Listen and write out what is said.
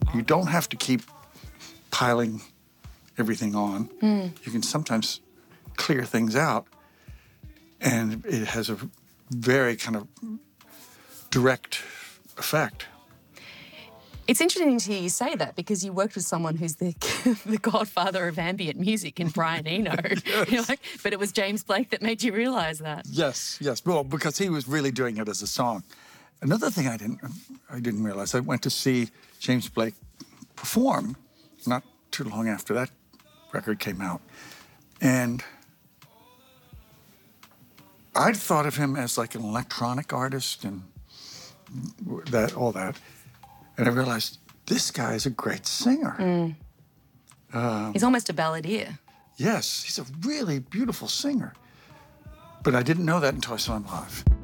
You don't have to keep piling everything on. You can sometimes clear things out, and it has a very kind of direct effect. It's interesting to hear you say that because you worked with someone who's the godfather of ambient music in Brian Eno. Yes. You're like, but it was James Blake that made you realise that. Yes. Well, because he was really doing it as a song. Another thing I didn't realize, I went to see James Blake perform not too long after that record came out. And I'd thought of him as like an electronic artist and all that. And I realized, this guy is a great singer. He's almost a balladeer. Yes, he's a really beautiful singer. But I didn't know that until I saw him live.